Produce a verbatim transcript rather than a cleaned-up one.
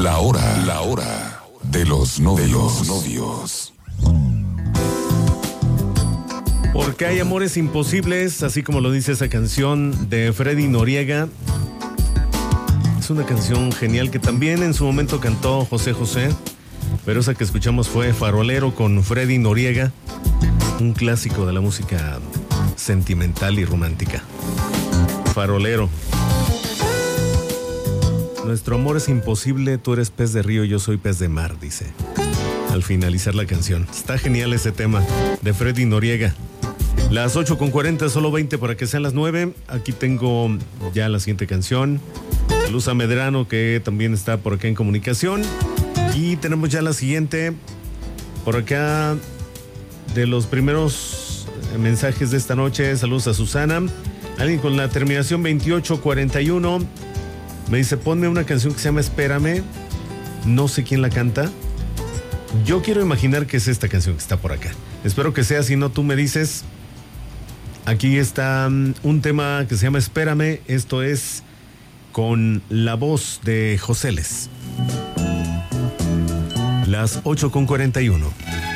La hora, la hora de los novios. De los novios. Porque hay amores imposibles, así como lo dice esa canción de Freddy Noriega. Es una canción genial que también en su momento cantó José José, pero esa que escuchamos fue Farolero con Freddy Noriega, un clásico de la música sentimental y romántica. Farolero. Nuestro amor es imposible, tú eres pez de río, yo soy pez de mar, dice al finalizar la canción. Está genial ese tema de Freddy Noriega. Las ocho con cuarenta, solo veinte para que sean las nueve. Aquí tengo ya la siguiente canción. Luz a Medrano, que también está por acá en comunicación. Y tenemos ya la siguiente por acá de los primeros mensajes de esta noche. Saludos a Susana. Alguien con la terminación veintiocho cuarenta y uno me dice, ponme una canción que se llama Espérame. No sé quién la canta. Yo quiero imaginar que es esta canción que está por acá. Espero que sea, si no tú me dices. Aquí está um, un tema que se llama Espérame. Esto es con la voz de Joseles. Las ocho con cuarenta y uno.